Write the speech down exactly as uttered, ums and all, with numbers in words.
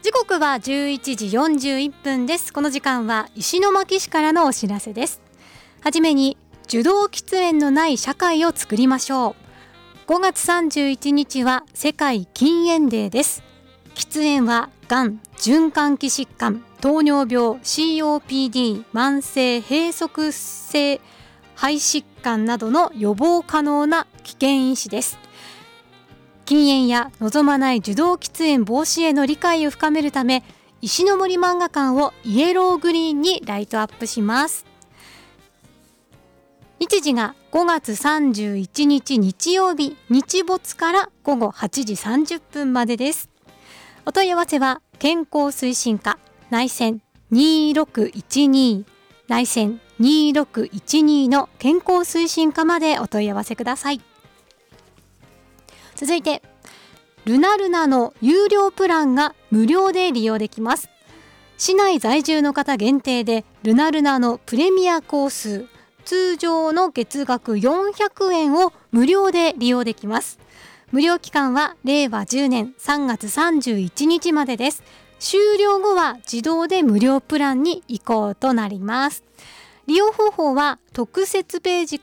時刻はじゅういちじよんじゅういっぷんです。この時間は石巻市からのお知らせです。はじめに、受動喫煙のない社会を作りましょう。ごがつさんじゅういちにちは世界禁煙デーです。喫煙はがん、循環器疾患、糖尿病、シーオーピーディー、慢性閉塞性肺疾患などの予防可能な危険因子です。禁煙や望まない受動喫煙防止への理解を深めるため、石の森漫画館をイエローグリーンにライトアップします。日時がごがつさんじゅういちにち日曜日、日没からごごはちじさんじゅっぷんまでです。お問い合わせは健康推進課内線にーろくいちに内線にーろくいちにの健康推進課までお問い合わせください。続いて、ルナルナの有料プランが無料で利用できます。市内在住の方限定でルナルナのプレミアコース、通常の月額よんひゃくえんを無料で利用できます。無料期間はれいわじゅうねんさんがつさんじゅういちにちまでです。終了後は自動で無料プランに移行となります。利用方法は特設ページ